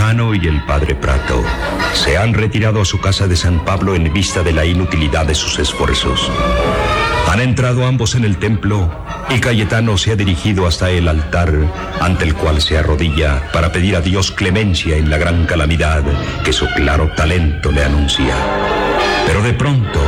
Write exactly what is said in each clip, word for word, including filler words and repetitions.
Mano y el padre Prato se han retirado a su casa de San Pablo en vista de la inutilidad de sus esfuerzos. Han entrado ambos en el templo y Cayetano se ha dirigido hasta el altar, ante el cual se arrodilla para pedir a Dios clemencia en la gran calamidad que su claro talento le anuncia. Pero de pronto...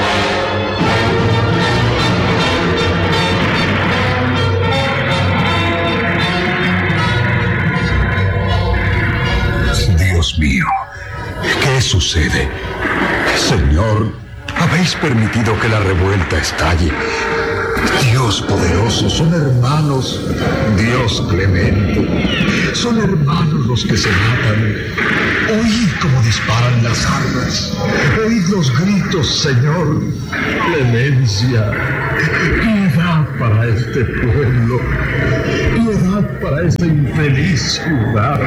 Dios mío, ¿qué sucede? Señor, habéis permitido que la revuelta estalle. Dios poderoso, son hermanos. Dios clemente, son hermanos los que se matan. Oíd cómo disparan las armas. Oíd los gritos, Señor. Clemencia. Piedad para este pueblo. Piedad para esta infeliz ciudad.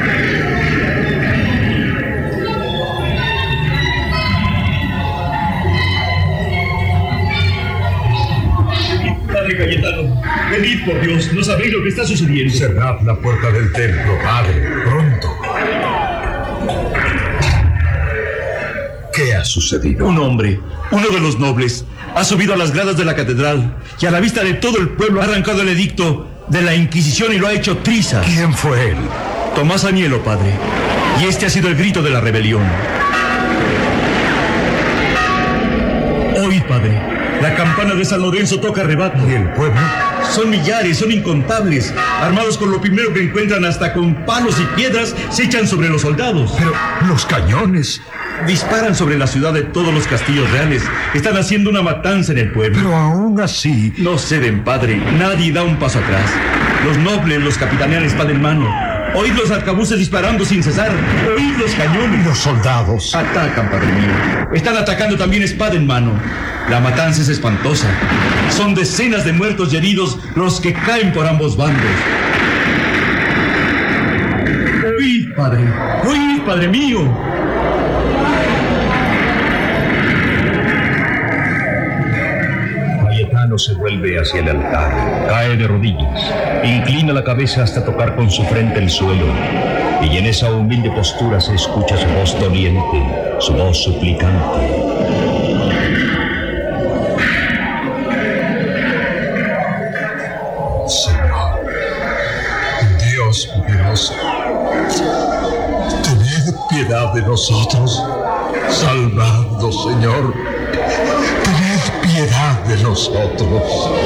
Padre Cayetano, venid por Dios, no sabéis lo que está sucediendo. Cerrad la puerta del templo, padre, pronto. ¿Qué ha sucedido? Un hombre, uno de los nobles, ha subido a las gradas de la catedral y a la vista de todo el pueblo ha arrancado el edicto de la Inquisición y lo ha hecho trizas. ¿Quién fue él? Tomás Anielo, padre. Y este ha sido el grito de la rebelión. Oíd, padre. La campana de San Lorenzo toca rebato. ¿Y el pueblo? Son millares, son incontables. Armados con lo primero que encuentran, hasta con palos y piedras, se echan sobre los soldados. Pero los cañones... Disparan sobre la ciudad de todos los castillos reales. Están haciendo una matanza en el pueblo. Pero aún así... No ceden, padre. Nadie da un paso atrás. Los nobles los capitanean espada en mano. Oíd los arcabuces disparando sin cesar. Oíd los cañones. Los soldados... Atacan, padre mío. Están atacando también espada en mano. La matanza es espantosa. Son decenas de muertos y heridos los que caen por ambos bandos. Oíd, padre. Oíd, padre mío. Cayetano se vuelve hacia el altar, cae de rodillas, inclina la cabeza hasta tocar con su frente el suelo, y en esa humilde postura se escucha su voz doliente, su voz suplicante. Señor, Dios poderoso, tened piedad de nosotros, salvadnos, Señor, tened piedad de nosotros.